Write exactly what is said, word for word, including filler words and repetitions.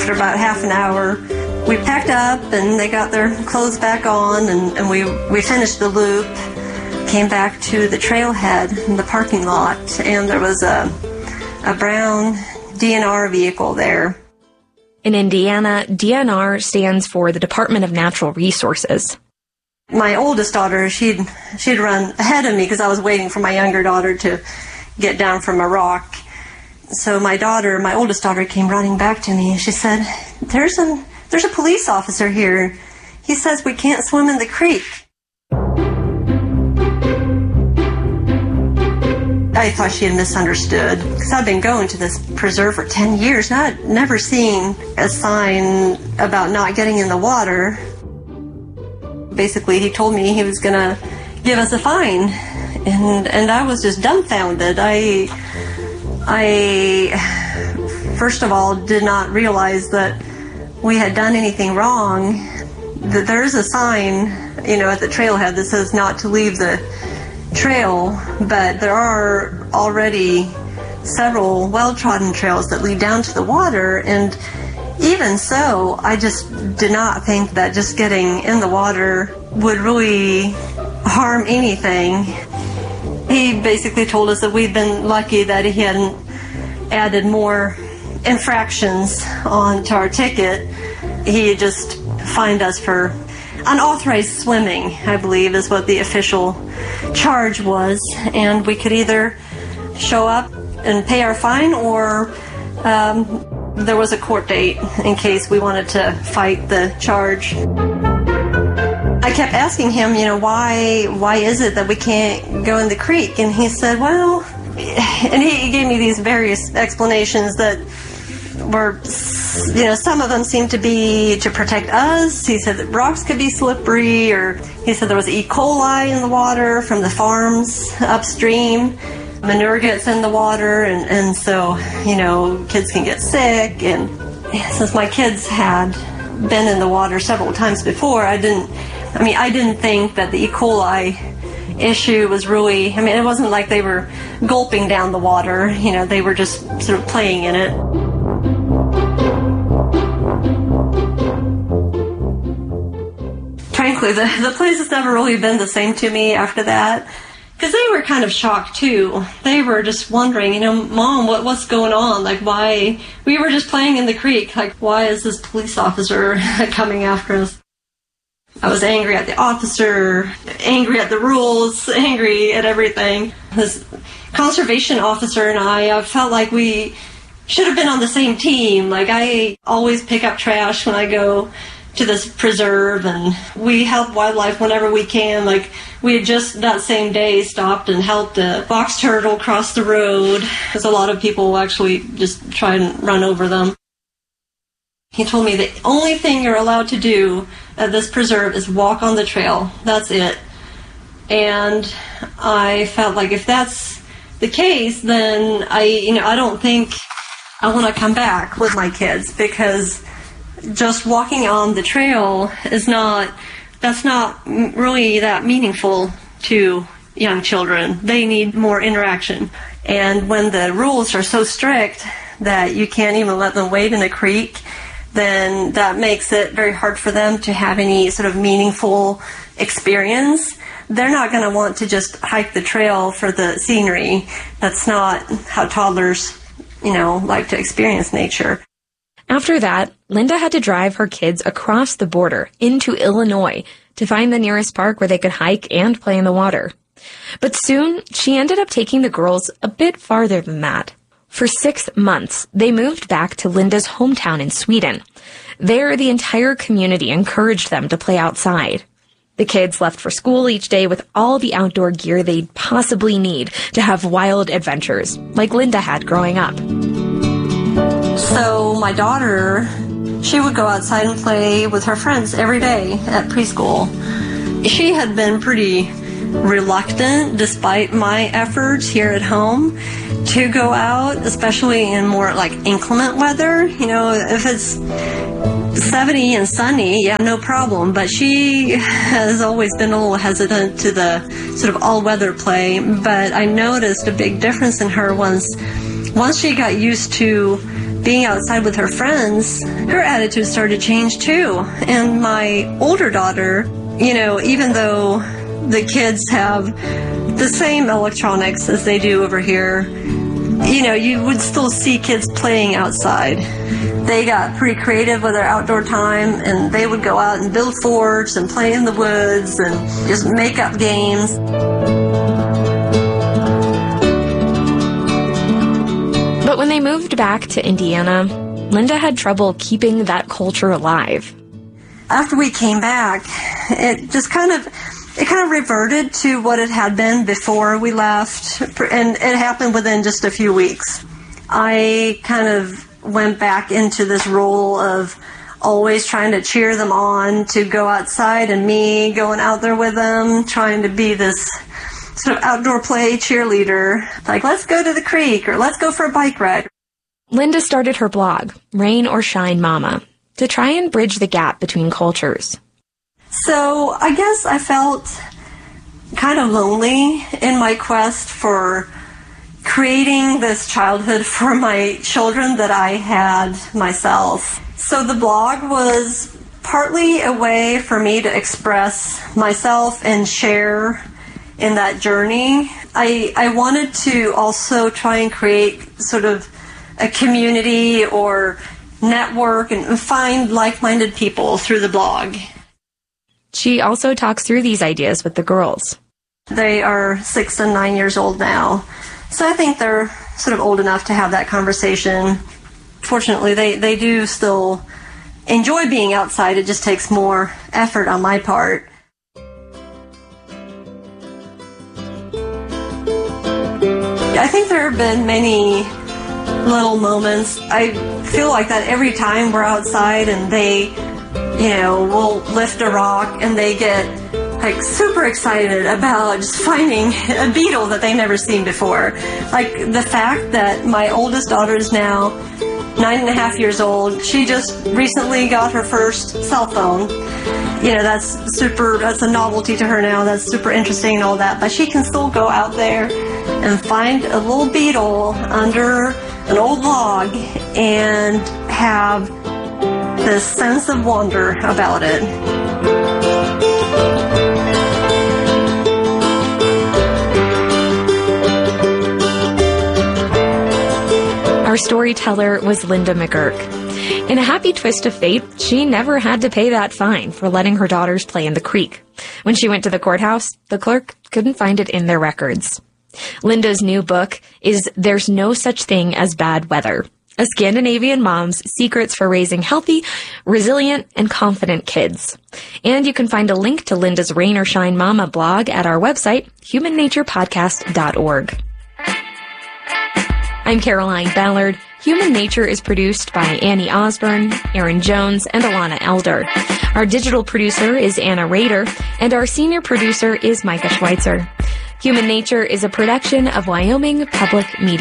after about half an hour, we packed up and they got their clothes back on, and, and we, we finished the loop, came back to the trailhead in the parking lot, and there was a, a brown D N R vehicle there. In Indiana, D N R stands for the Department of Natural Resources. My oldest daughter, she'd, she'd run ahead of me because I was waiting for my younger daughter to get down from a rock. So my daughter, my oldest daughter, came running back to me and she said, there's a, there's a police officer here. He says we can't swim in the creek. I thought she had misunderstood because I've been going to this preserve for ten years and I'd never seen a sign about not getting in the water. Basically, he told me he was going to give us a fine, and and I was just dumbfounded. I, I, first of all, did not realize that we had done anything wrong. That there's a sign, you know, at the trailhead that says not to leave the trail, but there are already several well-trodden trails that lead down to the water, and even so, I just did not think that just getting in the water would really harm anything. He basically told us that we'd been lucky that he hadn't added more infractions onto our ticket. He just fined us for unauthorized swimming, I believe, is what the official charge was. And we could either show up and pay our fine, or um, there was a court date in case we wanted to fight the charge. I kept asking him, you know, why why is it that we can't go in the creek? And he said, well, and he gave me these various explanations that were, you know, some of them seemed to be to protect us. He said that rocks could be slippery, or he said there was E. coli in the water from the farms upstream. Manure gets in the water, and, and so, you know, kids can get sick. And since my kids had been in the water several times before, I didn't, I mean, I didn't think that the E. coli issue was really, I mean, it wasn't like they were gulping down the water, you know, they were just sort of playing in it. Frankly, the, the place has never really been the same to me after that. Because they were kind of shocked, too. They were just wondering, you know, Mom, what, what's going on? Like, why? We were just playing in the creek. Like, why is this police officer coming after us? I was angry at the officer, angry at the rules, angry at everything. This conservation officer and I, I felt like we should have been on the same team. Like, I always pick up trash when I go to this preserve, and we help wildlife whenever we can. Like, we had just that same day stopped and helped a box turtle cross the road, because a lot of people actually just try and run over them. He told me the only thing you're allowed to do at this preserve is walk on the trail. That's it. And I felt like if that's the case, then I, you know, I don't think I want to come back with my kids, because just walking on the trail is not, that's not really that meaningful to young children. They need more interaction. And when the rules are so strict that you can't even let them wade in a creek, then that makes it very hard for them to have any sort of meaningful experience. They're not going to want to just hike the trail for the scenery. That's not how toddlers, you know, like to experience nature. After that, Linda had to drive her kids across the border into Illinois to find the nearest park where they could hike and play in the water. But soon, she ended up taking the girls a bit farther than that. For six months, they moved back to Linda's hometown in Sweden. There, the entire community encouraged them to play outside. The kids left for school each day with all the outdoor gear they'd possibly need to have wild adventures, like Linda had growing up. So my daughter, she would go outside and play with her friends every day at preschool. She had been pretty reluctant, despite my efforts here at home, to go out, especially in more like inclement weather. You know, if it's seventy and sunny, yeah, no problem. But she has always been a little hesitant to the sort of all-weather play. But I noticed a big difference in her once, once she got used to being outside with her friends, her attitude started to change too. And my older daughter, you know, even though the kids have the same electronics as they do over here, you know, you would still see kids playing outside. They got pretty creative with their outdoor time, and they would go out and build forts and play in the woods and just make up games. But when they moved back to Indiana, Linda had trouble keeping that culture alive. After we came back, it just kind of, it kind of reverted to what it had been before we left, and it happened within just a few weeks. I kind of went back into this role of always trying to cheer them on to go outside, and me going out there with them, trying to be this sort of outdoor play cheerleader, like, let's go to the creek, or let's go for a bike ride. Linda started her blog, Rain or Shine Mama, to try and bridge the gap between cultures. So I guess I felt kind of lonely in my quest for creating this childhood for my children that I had myself. So the blog was partly a way for me to express myself and share in that journey. I, I wanted to also try and create sort of a community or network and find like-minded people through the blog. She also talks through these ideas with the girls. They are six and nine years old now, so I think they're sort of old enough to have that conversation. Fortunately, they, they do still enjoy being outside. It just takes more effort on my part. I think there have been many little moments. I feel like that every time we're outside and they, you know, will lift a rock and they get like super excited about just finding a beetle that they've never seen before. Like the fact that my oldest daughter is now nine and a half years old. She just recently got her first cell phone. You know, that's super, that's a novelty to her now. That's super interesting and all that. But she can still go out there and find a little beetle under an old log and have this sense of wonder about it. Our storyteller was Linda McGurk. In a happy twist of fate, she never had to pay that fine for letting her daughters play in the creek. When she went to the courthouse, the clerk couldn't find it in their records. Linda's new book is There's No Such Thing as Bad Weather, a Scandinavian mom's secrets for raising healthy, resilient, and confident kids. And you can find a link to Linda's Rain or Shine Mama blog at our website, human nature podcast dot org. I'm Caroline Ballard. Human Nature is produced by Annie Osborne, Aaron Jones, and Alana Elder. Our digital producer is Anna Rader, and our senior producer is Micah Schweitzer. Human Nature is a production of Wyoming Public Media.